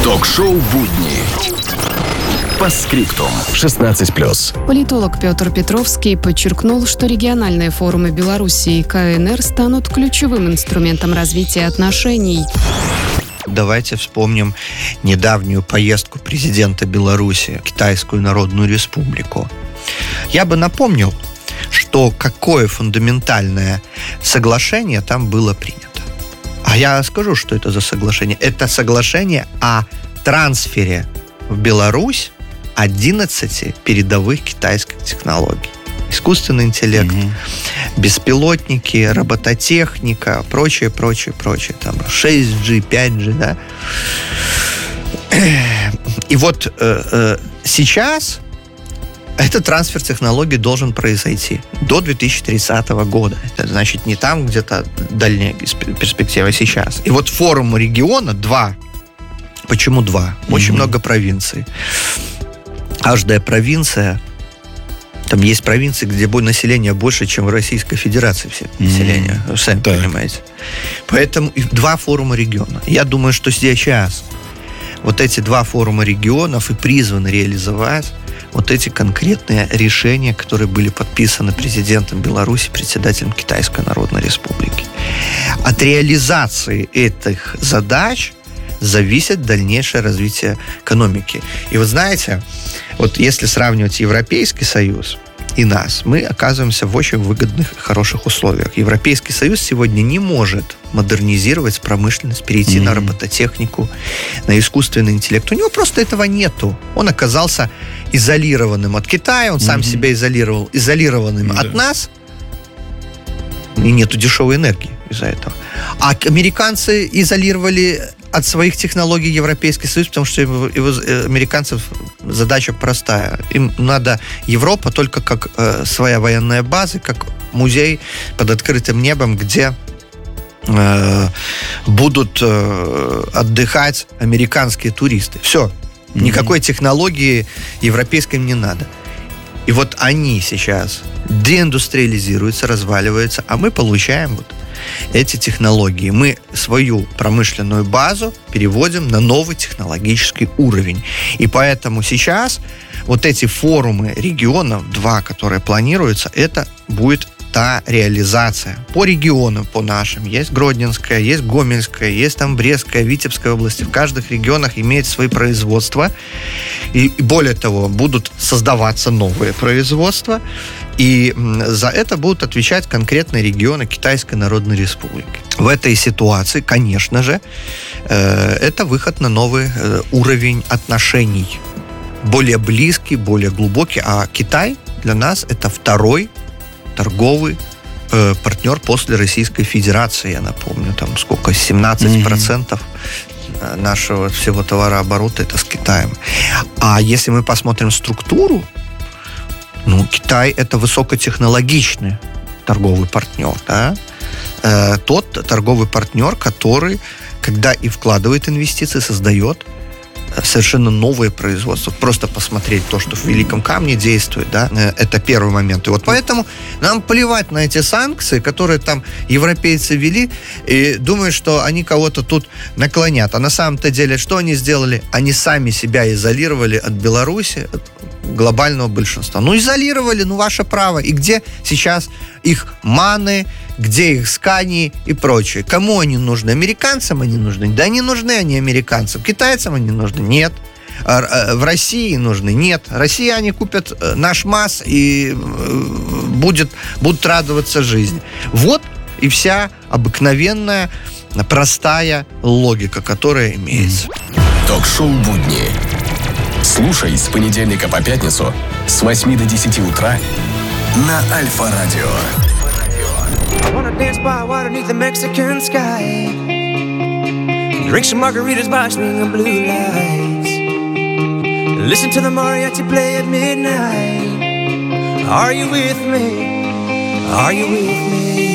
Ток-шоу «Будни». По скриптум. 16+. Политолог Петр Петровский подчеркнул, что региональные форумы Беларуси и КНР станут ключевым инструментом развития отношений. Давайте вспомним недавнюю поездку президента Беларуси в Китайскую Народную Республику. Я бы напомнил, что какое фундаментальное соглашение там было принято. А я скажу, что это за соглашение. Это соглашение о трансфере в Беларусь 11 передовых китайских технологий. Искусственный интеллект, беспилотники, робототехника, прочее. Там 6G, 5G, да. И вот сейчас этот трансфер технологий должен произойти до 2030 года. Это значит не там где-то дальняя перспектива, а сейчас. И вот форум региона 2. Почему 2? Очень много провинций. Каждая провинция, там есть провинции, где население больше, чем в Российской Федерации все население. Вы сами понимаете. Поэтому 2 форума региона. Я думаю, что сейчас вот эти 2 форума регионов и призваны реализовать вот эти конкретные решения, которые были подписаны президентом Беларуси, председателем Китайской Народной Республики. От реализации этих задач зависит дальнейшее развитие экономики. И вы знаете, вот если сравнивать Европейский Союз и нас, мы оказываемся в очень выгодных, хороших условиях. Европейский Союз сегодня не может модернизировать промышленность, перейти на робототехнику, на искусственный интеллект. У него просто этого нету. Он оказался изолированным от Китая, он сам себя изолировал, изолированным от нас, и нету дешевой энергии из-за этого. А американцы изолировали от своих технологий Европейский Союз, потому что американцев задача простая. Им надо Европа только как своя военная база, как музей под открытым небом, где будут отдыхать американские туристы. Все. Никакой технологии европейской не надо. И вот они сейчас деиндустриализируются, разваливаются, а мы получаем вот эти технологии. Мы свою промышленную базу переводим на новый технологический уровень. И поэтому сейчас вот эти форумы регионов, 2, которые планируются, это будет та реализация. По регионам, по нашим. Есть Гродненская, есть Гомельская, есть там Брестская, Витебская области. В каждых регионах имеют свои производства. И более того, будут создаваться новые производства. И за это будут отвечать конкретные регионы Китайской Народной Республики. В этой ситуации, конечно же, это выход на новый уровень отношений. Более близкий, более глубокий. А Китай для нас это второй торговый партнер после Российской Федерации. Я напомню, там сколько, 17% нашего всего товарооборота это с Китаем. А если мы посмотрим структуру, Китай это высокотехнологичный торговый партнер, да? Тот торговый партнер, который, когда и вкладывает инвестиции, создает совершенно новое производство. Просто посмотреть то, что в Великом Камне действует, да, это первый момент. И вот поэтому нам плевать на эти санкции, которые там европейцы ввели, и думают, что они кого-то тут наклонят. А на самом-то деле, что они сделали? Они сами себя изолировали от Беларуси, от глобального большинства. Изолировали, ваше право. И где сейчас их маны, где их скани и прочее? Кому они нужны? Американцам они нужны? Да не нужны они американцам. Китайцам они нужны? Нет. В России нужны? Нет. Россияне купят наш МАЗ и будут радоваться жизни. Вот и вся обыкновенная, простая логика, которая имеется. Ток-шоу «Будни». Слушай с понедельника по пятницу с 8 до 10 утра на Альфа-радио. I wanna dance by water beneath the Mexican sky. Drink some margaritas by swinging blue lights. Listen to the mariachi play at midnight. Are you with me? Are you with me?